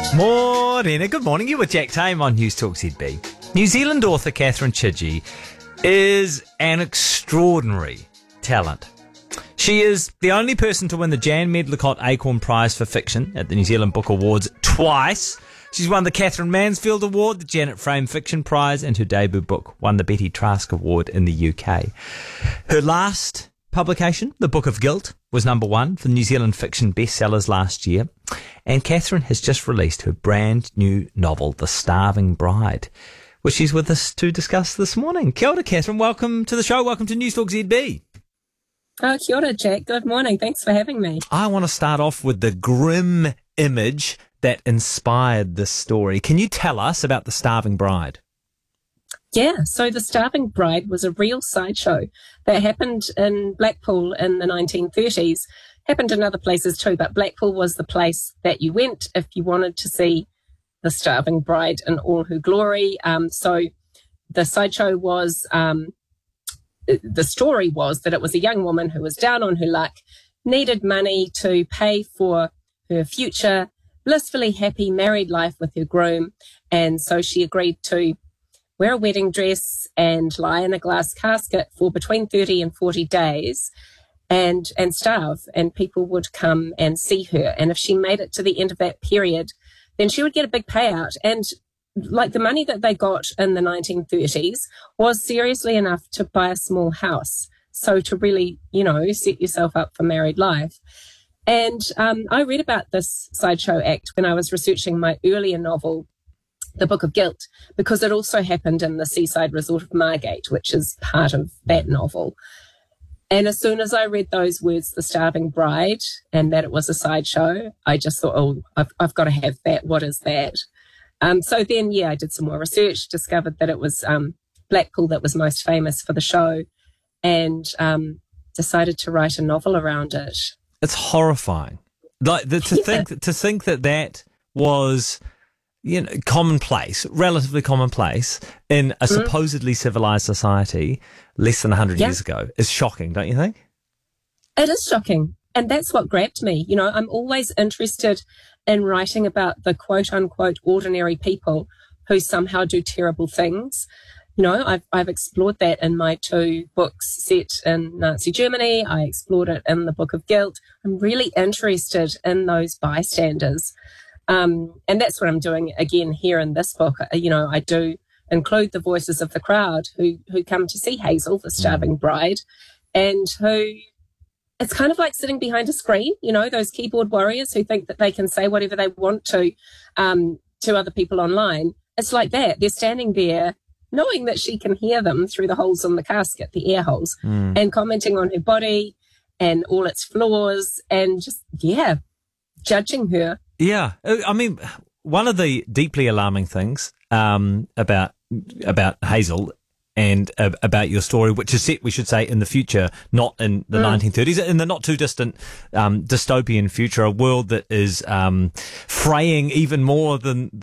Morning, good morning. You were Jack Tame on News Talk ZB. New Zealand author Catherine Chidgey is an extraordinary talent. She is the only person to win the Jan Medlicott Acorn Prize for Fiction at the New Zealand Book Awards twice. She's won the Catherine Mansfield Award, the Janet Frame Fiction Prize, and her debut book won the Betty Trask Award in the UK. Her last publication, The Book of Guilt, was number one for New Zealand fiction bestsellers last year. And Catherine has just released her brand new novel, The Starving Bride, which she's with us to discuss this morning. Kia ora, Catherine. Welcome to the show. Welcome to News Talk ZB. Oh, kia ora, Jack. Good morning. Thanks for having me. I want to start off with the grim image that inspired this story. Can you tell us about The Starving Bride? Yeah, so The Starving Bride was a real sideshow that happened in Blackpool in the 1930s. Happened in other places too, but Blackpool was the place that you went if you wanted to see The Starving Bride in all her glory. So the sideshow was, the story was that it was a young woman who was down on her luck, needed money to pay for her future blissfully happy married life with her groom. And so she agreed to wear a wedding dress and lie in a glass casket for between 30 and 40 days and starve. And people would come and see her. And if she made it to the end of that period, then she would get a big payout. And like the money that they got in the 1930s was seriously enough to buy a small house. So to really, set yourself up for married life. And I read about this sideshow act when I was researching my earlier novel, The Book of Guilt, because it also happened in the seaside resort of Margate, which is part of that novel. And as soon as I read those words, The Starving Bride, and that it was a sideshow, I just thought, I've got to have that. What is that? So then, I did some more research, discovered that it was Blackpool that was most famous for the show, and decided to write a novel around it. It's horrifying. To think that was, commonplace, relatively commonplace in a supposedly civilized society less than 100 years ago is shocking, don't you think? It is shocking. And that's what grabbed me. I'm always interested in writing about the quote unquote ordinary people who somehow do terrible things. I've explored that in my two books set in Nazi Germany. I explored it in The Book of Guilt. I'm really interested in those bystanders. And that's what I'm doing again here in this book. I do include the voices of the crowd who come to see Hazel, the starving bride, and who it's kind of like sitting behind a screen, those keyboard warriors who think that they can say whatever they want to other people online. It's like that. They're standing there knowing that she can hear them through the holes in the casket, the air holes, and commenting on her body and all its flaws and just, judging her. Yeah. I mean, one of the deeply alarming things about Hazel and about your story, which is set, we should say, in the future, not in the 1930s, in the not too distant dystopian future, a world that is fraying even more than